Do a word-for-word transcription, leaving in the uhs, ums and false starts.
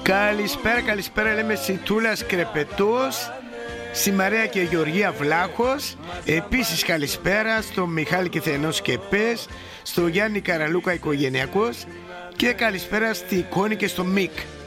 Καλησπέρα, καλησπέρα, λέμε στη Τούλα Κρεπετός, στη Μαρία και Γεωργία Βλάχος. Επίσης καλησπέρα στο Μιχάλη Κιθενός στο Γιάννη Καραλούκα Οικογενειακός και καλησπέρα στη Κόνη και στο Μικ.